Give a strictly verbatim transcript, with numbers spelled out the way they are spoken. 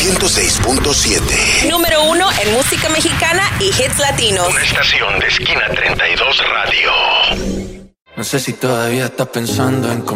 ciento seis punto siete. Número uno en música mexicana y hits latinos. Una estación de Esquina treinta y dos Radio. No sé si todavía estás pensando en cómo